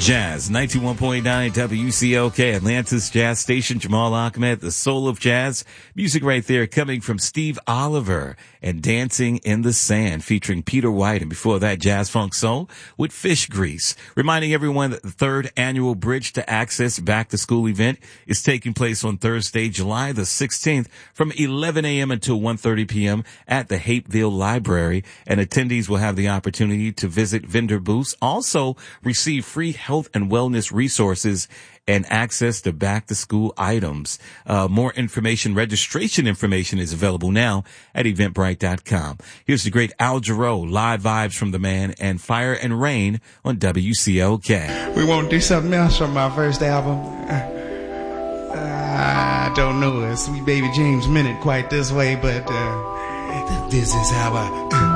Jazz, 91.9 WCLK, Atlanta's Jazz Station. Jamal Ahmed, the soul of jazz. Music right there coming from Steve Oliver and Dancing in the Sand featuring Peter White. And before that, Jazz Funk Soul with Fish Grease. Reminding everyone that the third annual Bridge to Access Back to School event is taking place on Thursday, July the 16th from 11 a.m. until 1:30 p.m. at the Hapeville Library. And attendees will have the opportunity to visit vendor booths, also receive free health and wellness resources and access to back to school items. More information, registration information is available now at eventbrite.com. Here's the great Al Jarreau, live vibes from the man, and Fire and Rain on WCLK. We want to do something else from my first album. I don't know, Sweet Baby James meant it quite this way, but this is how I